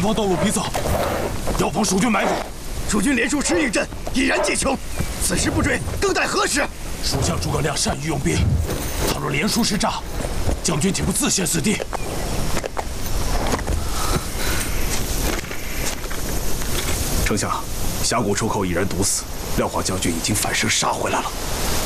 方道路逼走，要防蜀军埋伏。 蜀军连数10余阵，已然计穷，此时不追，更待何时？ 蜀将诸葛亮善于用兵，倘若连数失诈，将军岂不自陷死地？ 丞相，峡谷出口已然堵死，廖化将军已经反身杀回来了。